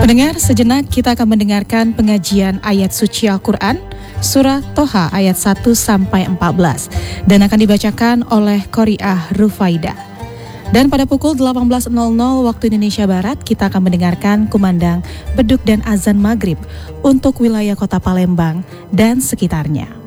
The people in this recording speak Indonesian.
Pendengar, sejenak kita akan mendengarkan pengajian ayat suci Al-Quran, surah Toha ayat 1 sampai 14, dan akan dibacakan oleh Qori'ah Rufaidah. Dan pada pukul 18.00 waktu Indonesia Barat, kita akan mendengarkan kumandang beduk dan azan maghrib untuk wilayah kota Palembang dan sekitarnya.